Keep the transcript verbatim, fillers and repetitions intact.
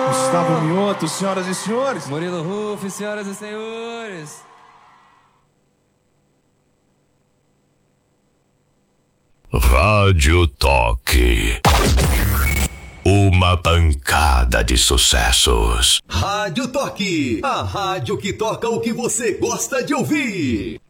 Gustavo Mioto, senhoras e senhores. Murilo Ruff, senhoras e senhores. Rádio Toque. Uma pancada de sucessos. Rádio Toque, a rádio que toca o que você gosta de ouvir.